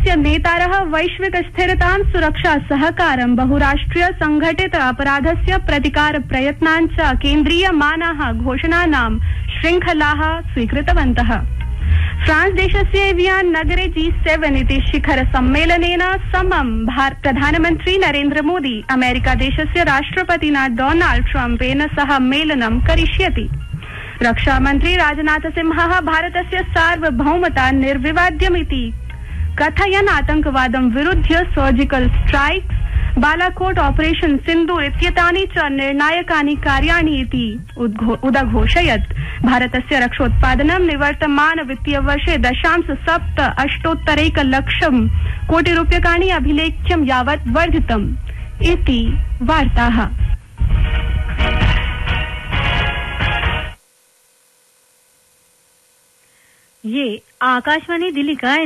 देशस्य नेतारः वैश्विक स्थिरतां, सुरक्षा सहकारं, बहुराष्ट्रीय संघटित अपराधस्य प्रतिकार प्रयत्नान् च केन्द्रीयमानाः घोषणानां शृङ्खलाः स्वीकृतवन्तः। फ्रांस देशस्य एवियान नगरे G7 इति शिखर सम्मेलनेन समं प्रधानमन्त्री नरेन्द्र मोदी अमेरिका देशस्य राष्ट्रपतिना डोनाल्ड ट्रम्पेन सह मेलनं करिष्यति। रक्षामन्त्री राजनाथ सिंहः भारतस्य सार्वभौमता निर्विवाद्यमिति कथयन् आतंकवादं विरुध्य सर्जिकल स्ट्राइक्स, बालाकोट ऑपरेशन सिन्दूर इत्येतानि च निर्णायकानि कार्याणि इति उदघोषयत्। भारतस्य रक्षोत्पादनं निवर्तमान वित्तीयवर्षे 0.78 कोटिरूप्यकाणि अभिलेख्यं यावत् वर्धितम् इति वार्ताः। ये आकाशवाणी दिल्ली का